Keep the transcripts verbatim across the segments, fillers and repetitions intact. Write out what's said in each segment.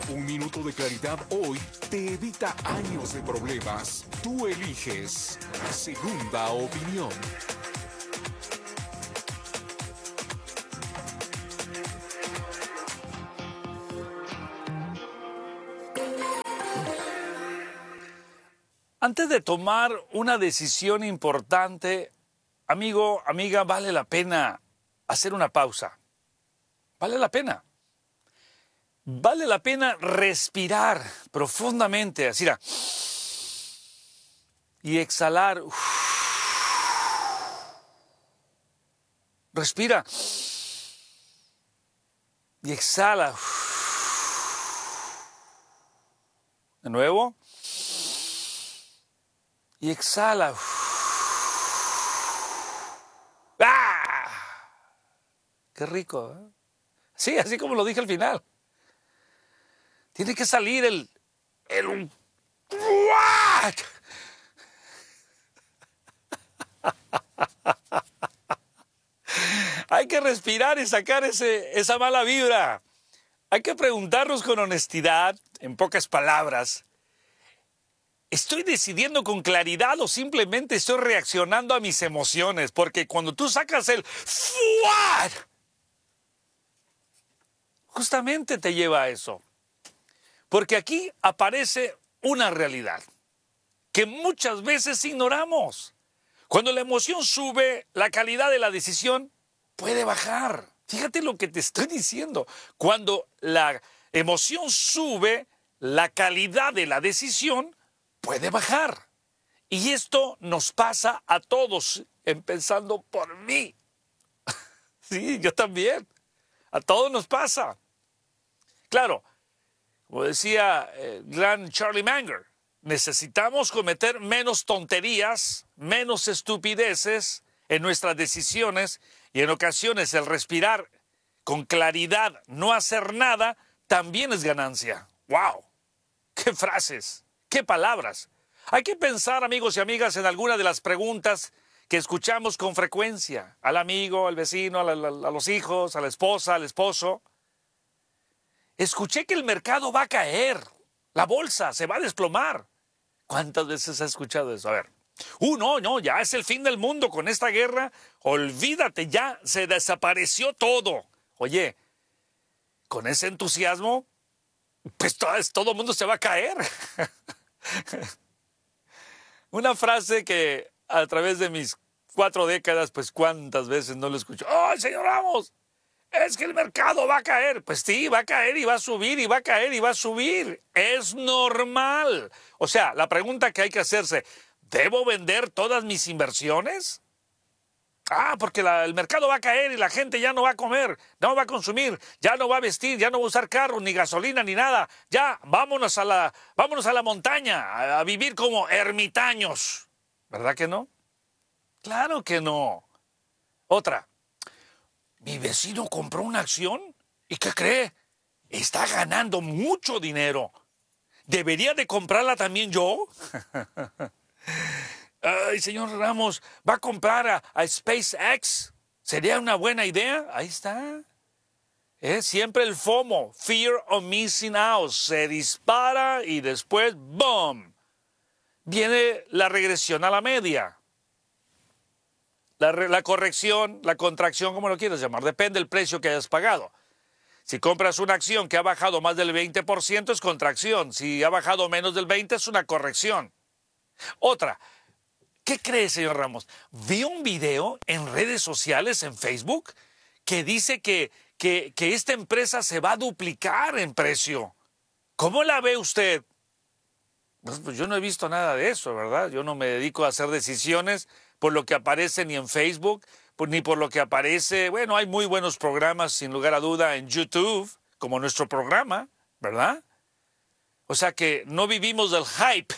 Un minuto de claridad hoy te evita años de problemas. Tú eliges Segunda Opinión. Antes de tomar una decisión importante, amigo, amiga, vale la pena hacer una pausa. Vale la pena. Vale la pena respirar profundamente, así, mira, y exhalar. Respira y exhala. De nuevo. Y exhala. ¡Ah! Qué rico, ¿eh? Sí, así como lo dije al final. Tiene que salir el... el... Hay que respirar y sacar ese, esa mala vibra. Hay que preguntarnos con honestidad, en pocas palabras, ¿estoy decidiendo con claridad o simplemente estoy reaccionando a mis emociones? Porque cuando tú sacas el ¡fuat!, justamente te lleva a eso. Porque aquí aparece una realidad que muchas veces ignoramos. Cuando la emoción sube, la calidad de la decisión puede bajar. Fíjate lo que te estoy diciendo. Cuando la emoción sube, la calidad de la decisión puede bajar. Y esto nos pasa a todos, empezando por mí. Sí, yo también. A todos nos pasa. Claro, como decía el gran Charlie Munger, necesitamos cometer menos tonterías, menos estupideces en nuestras decisiones, y en ocasiones el respirar con claridad, no hacer nada, también es ganancia. ¡Wow! ¡Qué frases! ¡Qué palabras! Hay que pensar, amigos y amigas, en alguna de las preguntas que escuchamos con frecuencia. Al amigo, al vecino, a, la, a los hijos, a la esposa, al esposo. Escuché que el mercado va a caer. La bolsa se va a desplomar. ¿Cuántas veces has escuchado eso? A ver. Uh, no, no, ya es el fin del mundo con esta guerra. Olvídate, ya se desapareció todo. Oye, con ese entusiasmo, pues todo, todo el mundo se va a caer. Una frase que a través de mis cuatro décadas, pues cuántas veces no lo escucho. ¡Oh, señor Ramos! Es que el mercado va a caer. Pues sí, va a caer y va a subir y va a caer y va a subir. Es normal. O sea, la pregunta que hay que hacerse, ¿debo vender todas mis inversiones? Ah, porque la, el mercado va a caer y la gente ya no va a comer, no va a consumir, ya no va a vestir, ya no va a usar carros, ni gasolina, ni nada. Ya, vámonos a la, vámonos a la montaña, a, a vivir como ermitaños. ¿Verdad que no? Claro que no. Otra. Mi vecino compró una acción y ¿qué cree? Está ganando mucho dinero. ¿Debería de comprarla también yo? Ay, señor Ramos, ¿va a comprar a, a SpaceX? ¿Sería una buena idea? Ahí está. Es siempre el FOMO, Fear of Missing Out. Se dispara y después, ¡boom! Viene la regresión a la media. La, la corrección, la contracción, como lo quieras llamar, depende del precio que hayas pagado. Si compras una acción que ha bajado más del veinte por ciento es contracción. Si ha bajado menos del veinte por ciento es una corrección. Otra. ¿Qué cree, señor Ramos? Vi un video en redes sociales, en Facebook, que dice que, que, que esta empresa se va a duplicar en precio. ¿Cómo la ve usted? Pues, pues yo no he visto nada de eso, ¿verdad? Yo no me dedico a hacer decisiones por lo que aparece ni en Facebook, por, ni por lo que aparece... Bueno, hay muy buenos programas, sin lugar a duda, en YouTube, como nuestro programa, ¿verdad? O sea que no vivimos del hype.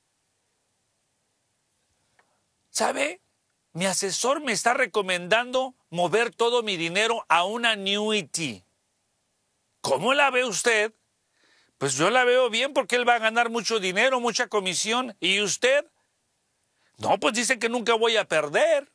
¿Sabe? Mi asesor me está recomendando mover todo mi dinero a una annuity. ¿Cómo la ve usted? Pues yo la veo bien porque él va a ganar mucho dinero, mucha comisión. ¿Y usted? No, pues dice que nunca voy a perder.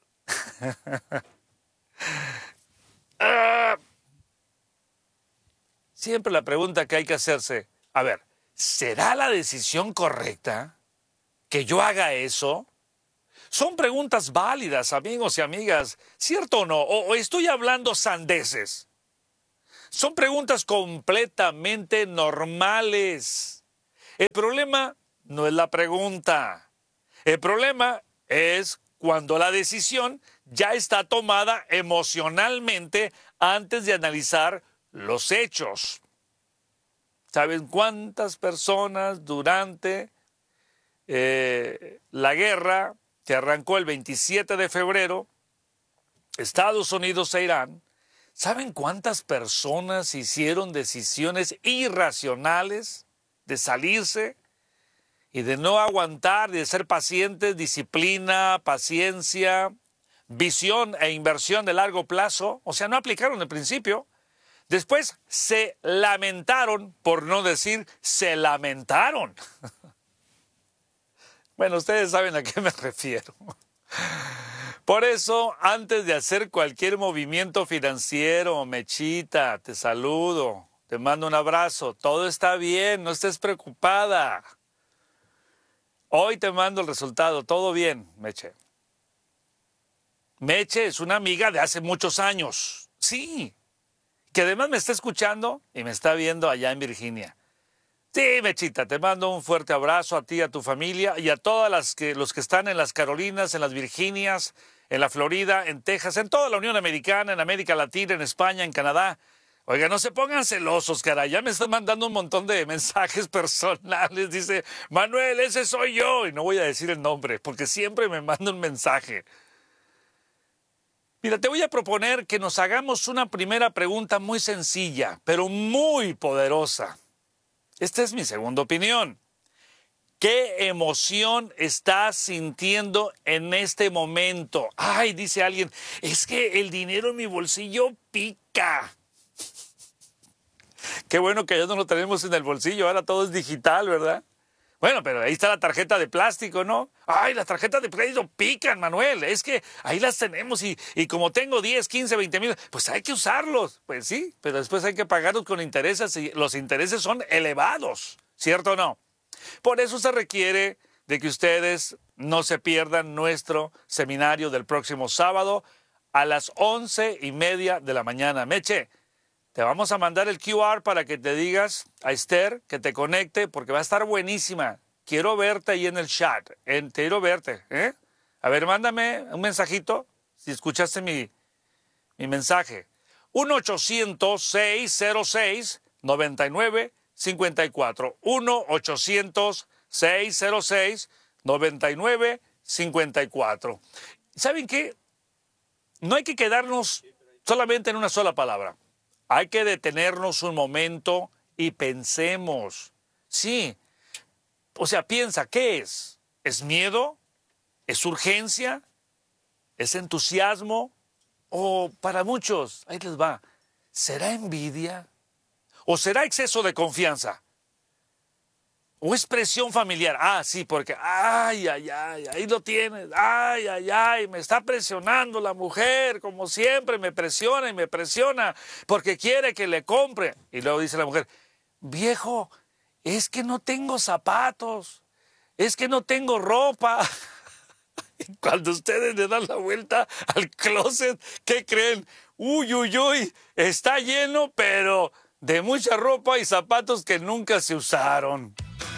uh, siempre la pregunta que hay que hacerse, a ver, ¿será la decisión correcta que yo haga eso? Son preguntas válidas, amigos y amigas, ¿cierto o no? ¿O, o estoy hablando sandeces? Son preguntas completamente normales. El problema no es la pregunta. El problema es cuando la decisión ya está tomada emocionalmente antes de analizar los hechos. ¿Saben cuántas personas durante eh, la guerra que arrancó el veintisiete de febrero, Estados Unidos e Irán, ¿saben cuántas personas hicieron decisiones irracionales de salirse y de no aguantar, de ser pacientes, disciplina, paciencia, visión e inversión de largo plazo? O sea, no aplicaron el principio. Después se lamentaron, por no decir se lamentaron. Bueno, ustedes saben a qué me refiero. Por eso, antes de hacer cualquier movimiento financiero, Mechita, te saludo, te mando un abrazo, todo está bien, no estés preocupada. Hoy te mando el resultado, todo bien, Meche. Meche es una amiga de hace muchos años, sí, que además me está escuchando y me está viendo allá en Virginia. Sí, Mechita, te mando un fuerte abrazo a ti, a tu familia y a todos las que, los que están en las Carolinas, en las Virginias, en la Florida, en Texas, en toda la Unión Americana, en América Latina, en España, en Canadá. Oiga, no se pongan celosos, caray. Ya me están mandando un montón de mensajes personales. Dice, Manuel, ese soy yo. Y no voy a decir el nombre, porque siempre me manda un mensaje. Mira, te voy a proponer que nos hagamos una primera pregunta muy sencilla, pero muy poderosa. Esta es mi segunda opinión. ¿Qué emoción estás sintiendo en este momento? Ay, dice alguien, es que el dinero en mi bolsillo pica. Qué bueno que ya no lo tenemos en el bolsillo, ahora todo es digital, ¿verdad? Bueno, pero ahí está la tarjeta de plástico, ¿no? Ay, las tarjetas de crédito pican, Manuel. Es que ahí las tenemos y, y como tengo diez, quince, veinte mil, pues hay que usarlos. Pues sí, pero después hay que pagarlos con intereses y los intereses son elevados, ¿cierto o no? Por eso se requiere de que ustedes no se pierdan nuestro seminario del próximo sábado a las once y media de la mañana. Meche, te vamos a mandar el Q R para que te digas a Esther que te conecte porque va a estar buenísima. Quiero verte ahí en el chat. En, quiero verte. ¿eh? A ver, mándame un mensajito si escuchaste mi, mi mensaje. uno ochocientos, seiscientos seis, noventa y nueve cincuenta y cuatro. uno ochocientos, seiscientos seis, noventa y nueve cincuenta y cuatro. ¿Saben qué? No hay que quedarnos solamente en una sola palabra. Hay que detenernos un momento y pensemos. Sí, o sea, piensa, ¿qué es? ¿Es miedo? ¿Es urgencia? ¿Es entusiasmo? O para muchos, ahí les va, ¿será envidia? ¿O será exceso de confianza? ¿O es presión familiar? Ah, sí, porque, ay, ay, ay, ahí lo tienes, ay, ay, ay, me está presionando la mujer, como siempre, me presiona y me presiona, porque quiere que le compre. Y luego dice la mujer, viejo, es que no tengo zapatos, es que no tengo ropa. Y cuando ustedes le dan la vuelta al closet, ¿qué creen? Uy, uy, uy, está lleno, pero de mucha ropa y zapatos que nunca se usaron.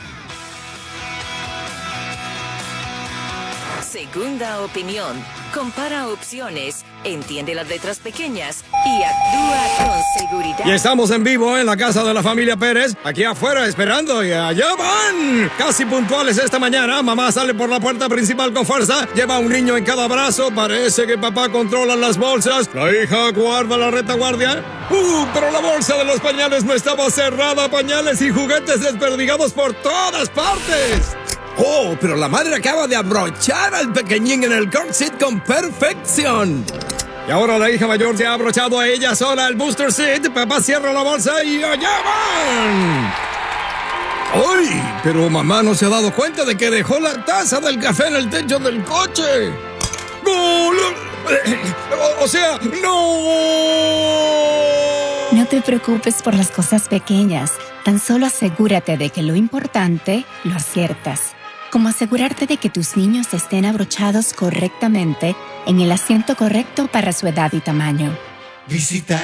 Segunda opinión. Compara opciones, entiende las letras pequeñas y actúa con seguridad. Y estamos en vivo en la casa de la familia Pérez, aquí afuera esperando y allá van. Casi puntuales esta mañana, mamá sale por la puerta principal con fuerza, lleva a un niño en cada brazo, parece que papá controla las bolsas, la hija guarda la retaguardia. Uh, pero la bolsa de los pañales no estaba cerrada, pañales y juguetes desperdigados por todas partes. Oh, pero la madre acaba de abrochar al pequeñín en el car seat con perfección. Y ahora la hija mayor se ha abrochado a ella sola el booster seat. Papá cierra la bolsa y allá van. ¡Ay! Pero mamá no se ha dado cuenta de que dejó la taza del café en el techo del coche. ¡Gol! O sea, no. No te preocupes por las cosas pequeñas. Tan solo asegúrate de que lo importante lo aciertas. Como asegurarte de que tus niños estén abrochados correctamente en el asiento correcto para su edad y tamaño. Visita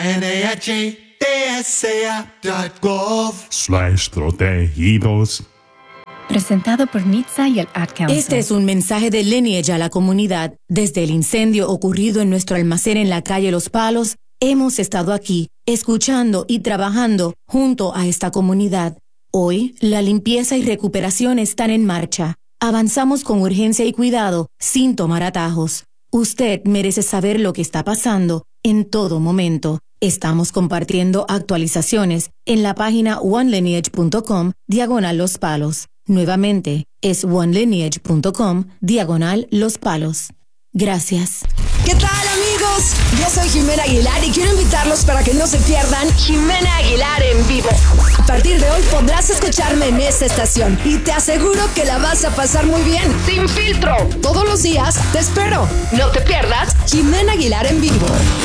nhtsa.gov slash protegidos. Presentado por N H T S A y el Ad Council. Este es un mensaje de Lineage a la comunidad. Desde el incendio ocurrido en nuestro almacén en la calle Los Palos, hemos estado aquí, escuchando y trabajando junto a esta comunidad. Hoy, la limpieza y recuperación están en marcha. Avanzamos con urgencia y cuidado, sin tomar atajos. Usted merece saber lo que está pasando en todo momento. Estamos compartiendo actualizaciones en la página one lineage punto com diagonal Los Palos. Nuevamente, es one lineage punto com diagonal Los Palos. Gracias. ¿Qué tal, amigos? Yo soy Jimena Aguilar y quiero invitarlos para que no se pierdan Jimena Aguilar en vivo. A partir de hoy podrás escucharme en esta estación y te aseguro que la vas a pasar muy bien. Sin filtro. Todos los días te espero. No te pierdas Jimena Aguilar en vivo.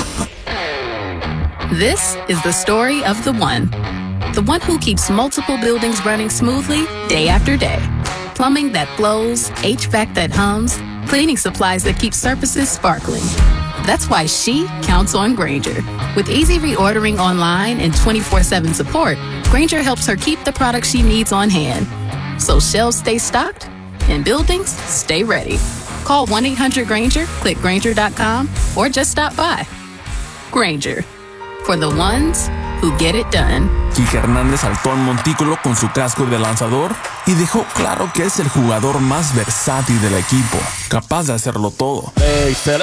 This is the story of the one. The one who keeps multiple buildings running smoothly day after day. Plumbing that flows, H V A C that hums, cleaning supplies that keep surfaces sparkling. That's why she counts on Grainger. With easy reordering online and twenty-four seven support, Grainger helps her keep the products she needs on hand. So shelves stay stocked and buildings stay ready. Call one eight hundred Grainger, click Grainger dot com, or just stop by. Grainger. For the ones who get it done. Kike Hernández saltó al montículo con su casco de lanzador y dejó claro que es el jugador más versátil del equipo, capaz de hacerlo todo. Excelente.